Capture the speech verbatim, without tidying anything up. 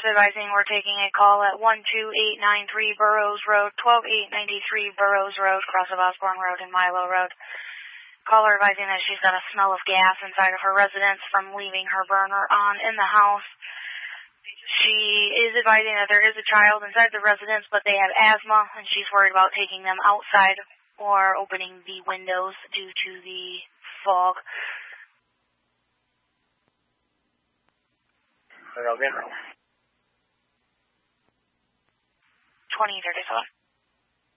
just advising we're taking a call at one two eight nine three Burroughs Road, twelve eight ninety-three Burroughs Road, cross of Osborne Road and Milo Road. Caller advising that she's got a smell of gas inside of her residence from leaving her burner on in the house. She is advising that there is a child inside the residence, but they have asthma, and she's worried about taking them outside or opening the windows due to the fog. twenty thirty-seven.